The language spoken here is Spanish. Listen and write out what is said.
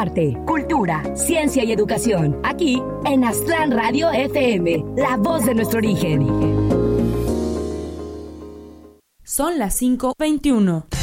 arte, cultura, ciencia y educación. Aquí en Aztlán Radio FM, la voz de nuestro origen. Son las 5:21.